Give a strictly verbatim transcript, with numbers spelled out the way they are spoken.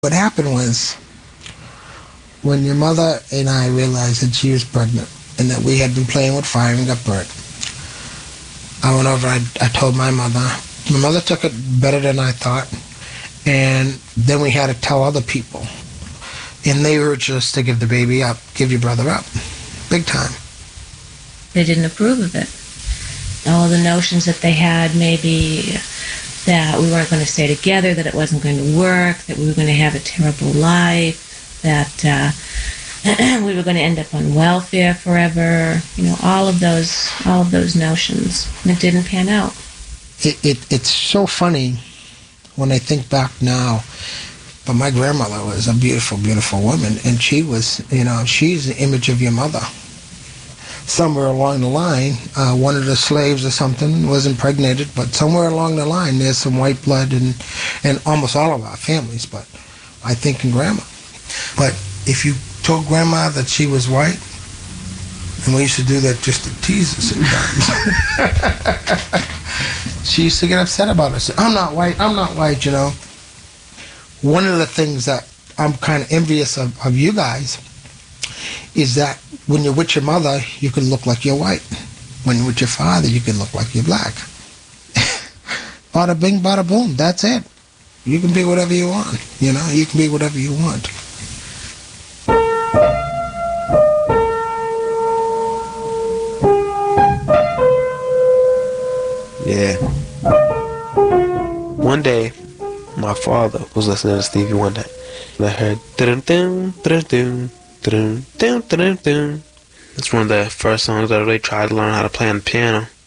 What happened was, when your mother and I realized that she was pregnant and that we had been playing with fire and got burnt, I went over, I, I told my mother. My mother took it better than I thought, and then we had to tell other people. And they urged us to give the baby up, give your brother up, big time. They didn't approve of it. All the notions that they had, maybe that we weren't going to stay together, that it wasn't going to work, that we were going to have a terrible life, that uh, we were going to end up on welfare forever, you know, all of those, all of those notions. And it didn't pan out. It, it it's so funny when I think back now. But my grandmother was a beautiful, beautiful woman, and she was, you know, she's the image of your mother. Somewhere along the line, uh, one of the slaves or something was impregnated, but somewhere along the line there's some white blood in, in almost all of our families, but I think in Grandma. But if you told Grandma that she was white, and we used to do that just to tease her sometimes, she used to get upset about us. I'm not white, I'm not white, you know. One of the things that I'm kind of envious of, of you guys is that when you're with your mother, you can look like you're white. When you're with your father, you can look like you're black. Bada bing, bada boom, that's it. You can be whatever you want, you know? You can be whatever you want. Yeah. One day, my father was listening to Stevie one day. And I heard dun dun dun dun dun dun dun dun. It's one of the first songs that I really tried to learn how to play on the piano.